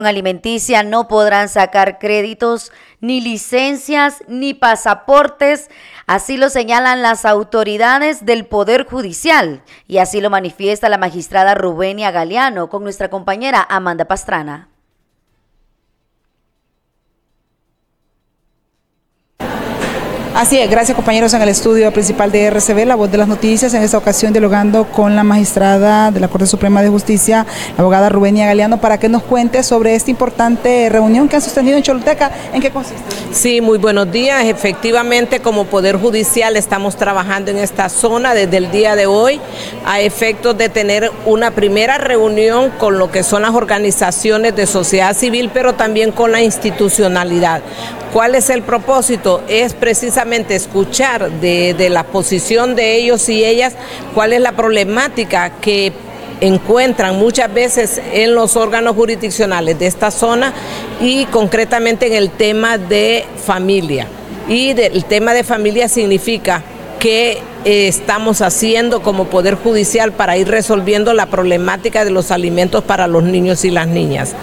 alimenticia no podrán sacar créditos, ni licencias, ni pasaportes. Así lo señalan las autoridades del Poder Judicial y así lo manifiesta la magistrada Rubenia Galeano con nuestra compañera Amanda Pastrana. Así es, gracias compañeros en el estudio principal de RCB, La Voz de las Noticias, en esta ocasión dialogando con la magistrada de la Corte Suprema de Justicia, la abogada Rubenia Galeano, para que nos cuente sobre esta importante reunión que han sostenido en Choluteca. ¿En qué consiste? Sí, muy buenos días. Efectivamente, como Poder Judicial estamos trabajando en esta zona desde el día de hoy a efectos de tener una primera reunión con lo que son las organizaciones de sociedad civil, pero también con la institucionalidad. ¿Cuál es el propósito? Es precisamente escuchar de la posición de ellos y ellas cuál es la problemática que encuentran muchas veces en los órganos jurisdiccionales de esta zona y concretamente en el tema de familia. Y el tema de familia significa qué estamos haciendo como Poder Judicial para ir resolviendo la problemática de los alimentos para los niños y las niñas.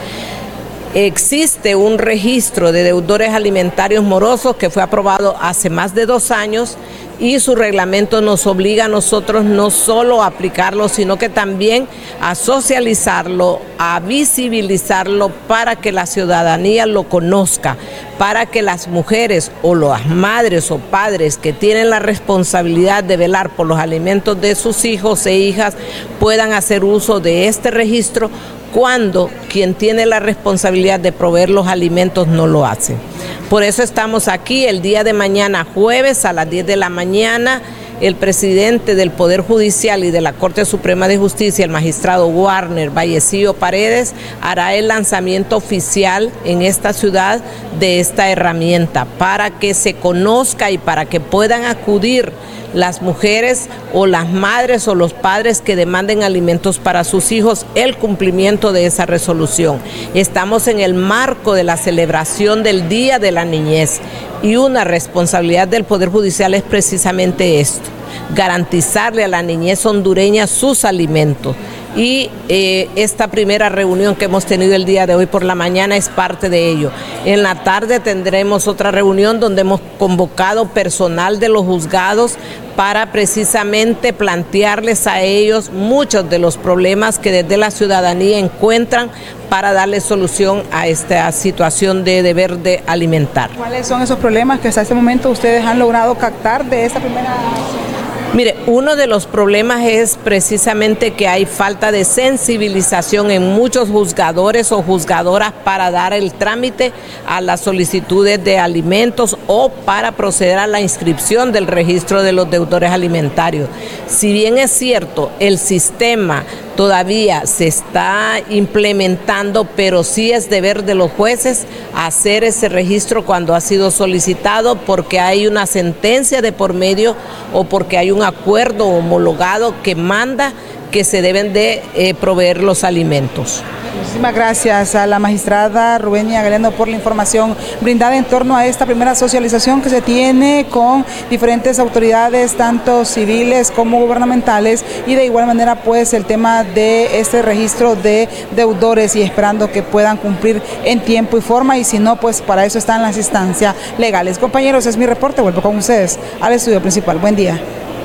Existe un registro de deudores alimentarios morosos que fue aprobado hace más de 2 años y su reglamento nos obliga a nosotros no solo a aplicarlo, sino que también a socializarlo, a visibilizarlo para que la ciudadanía lo conozca, para que las mujeres o las madres o padres que tienen la responsabilidad de velar por los alimentos de sus hijos e hijas puedan hacer uso de este registro cuando quien tiene la responsabilidad de proveer los alimentos no lo hace. Por eso estamos aquí el día de mañana, jueves a las 10 de la mañana. El presidente del Poder Judicial y de la Corte Suprema de Justicia, el magistrado Warner Vallecillo Paredes, hará el lanzamiento oficial en esta ciudad de esta herramienta para que se conozca y para que puedan acudir las mujeres o las madres o los padres que demanden alimentos para sus hijos, el cumplimiento de esa resolución. Estamos en el marco de la celebración del Día de la Niñez y una responsabilidad del Poder Judicial es precisamente esto, garantizarle a la niñez hondureña sus alimentos. Y esta primera reunión que hemos tenido el día de hoy por la mañana es parte de ello. En la tarde tendremos otra reunión donde hemos convocado personal de los juzgados para precisamente plantearles a ellos muchos de los problemas que desde la ciudadanía encuentran para darle solución a esta situación de deber de alimentar. ¿Cuáles son esos problemas que hasta este momento ustedes han logrado captar de esta primera? Mire, uno de los problemas es precisamente que hay falta de sensibilización en muchos juzgadores o juzgadoras para dar el trámite a las solicitudes de alimentos o para proceder a la inscripción del registro de los deudores alimentarios. Si bien es cierto, el sistema todavía se está implementando, pero sí es deber de los jueces hacer ese registro cuando ha sido solicitado porque hay una sentencia de por medio o porque hay un acuerdo homologado que manda que se deben de proveer los alimentos. Muchísimas gracias a la magistrada Rubenia Galeano por la información brindada en torno a esta primera socialización que se tiene con diferentes autoridades, tanto civiles como gubernamentales, y de igual manera pues el tema de este registro de deudores y esperando que puedan cumplir en tiempo y forma, y si no, pues para eso están las instancias legales. Compañeros, es mi reporte, vuelvo con ustedes al estudio principal. Buen día.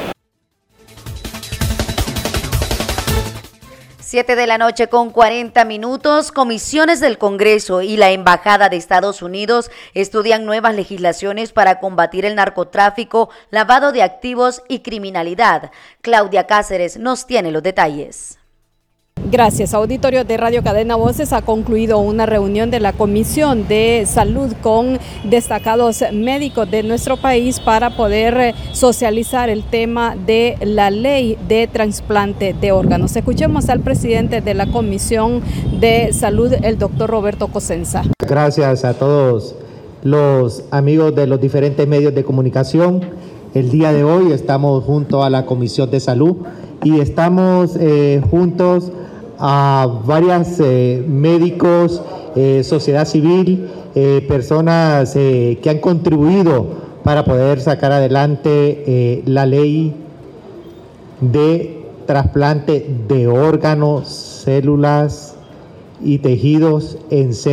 7 de la noche con 40 minutos, comisiones del Congreso y la Embajada de Estados Unidos estudian nuevas legislaciones para combatir el narcotráfico, lavado de activos y criminalidad. Claudia Cáceres nos tiene los detalles. Gracias. Auditorio de Radio Cadena Voces, ha concluido una reunión de la Comisión de Salud con destacados médicos de nuestro país para poder socializar el tema de la ley de trasplante de órganos. Escuchemos al presidente de la Comisión de Salud, el doctor Roberto Cosenza. Gracias a todos los amigos de los diferentes medios de comunicación. El día de hoy estamos junto a la Comisión de Salud y estamos juntos a varios médicos, sociedad civil, personas que han contribuido para poder sacar adelante la ley de trasplante de órganos, células y tejidos en